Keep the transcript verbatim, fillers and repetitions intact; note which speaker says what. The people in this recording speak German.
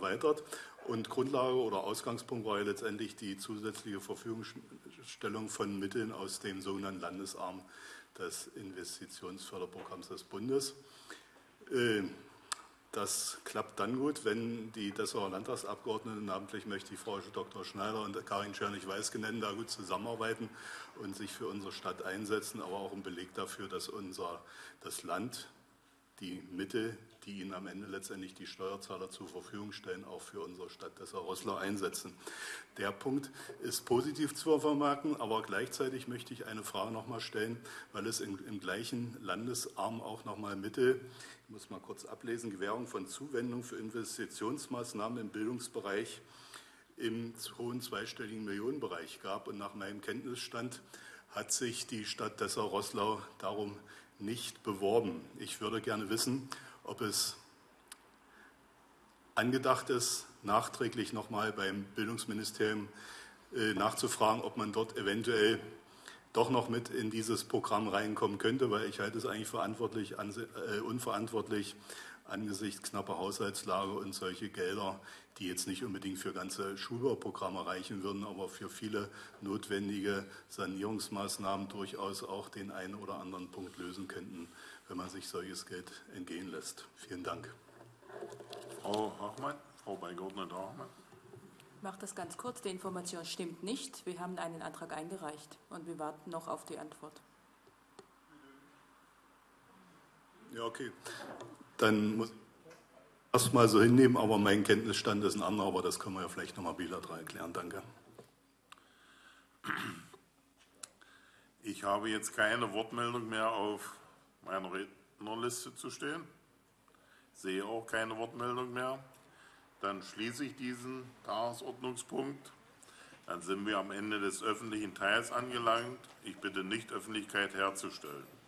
Speaker 1: erweitert. Und Grundlage oder Ausgangspunkt war ja letztendlich die zusätzliche Verfügungstellung von Mitteln aus dem sogenannten Landesarm des Investitionsförderprogramms des Bundes. Das klappt dann gut, wenn die Dessauer Landtagsabgeordneten, namentlich möchte ich Frau Doktor Schneider und Karin Czernych-Weiß genannt, da gut zusammenarbeiten und sich für unsere Stadt einsetzen, aber auch ein Beleg dafür, dass unser, das Land die Mittel, die ihnen am Ende letztendlich die Steuerzahler zur Verfügung stellen, auch für unsere Stadt Dessau-Roßlau einsetzen. Der Punkt ist positiv zu vermerken, aber gleichzeitig möchte ich eine Frage noch mal stellen, weil es im, im gleichen Landesarm auch noch mal Mittel, ich muss mal kurz ablesen, Gewährung von Zuwendung für Investitionsmaßnahmen im Bildungsbereich im hohen zweistelligen Millionenbereich gab. Und nach meinem Kenntnisstand hat sich die Stadt Dessau-Roßlau darum nicht beworben. Ich würde gerne wissen, ob es angedacht ist, nachträglich nochmal beim Bildungsministerium äh, nachzufragen, ob man dort eventuell doch noch mit in dieses Programm reinkommen könnte, weil ich halte es eigentlich verantwortlich, äh, unverantwortlich angesichts knapper Haushaltslage und solche Gelder, die jetzt nicht unbedingt für ganze Schulbauprogramme reichen würden, aber für viele notwendige Sanierungsmaßnahmen durchaus auch den einen oder anderen Punkt lösen könnten, wenn man sich solches Geld entgehen lässt. Vielen Dank.
Speaker 2: Frau Hachmann, Frau Beigeordnete Hachmann.
Speaker 3: Ich mache das ganz kurz. Die Information stimmt nicht. Wir haben einen Antrag eingereicht und wir warten noch auf die Antwort.
Speaker 1: Ja, okay. Dann muss ich erst mal so hinnehmen, aber mein Kenntnisstand ist ein anderer, aber das können wir ja vielleicht nochmal bilateral erklären. Danke.
Speaker 2: Ich habe jetzt keine Wortmeldung mehr auf meiner Rednerliste zu stehen. Ich sehe auch keine Wortmeldung mehr. Dann schließe ich diesen Tagesordnungspunkt. Dann sind wir am Ende des öffentlichen Teils angelangt. Ich bitte, Nichtöffentlichkeit herzustellen.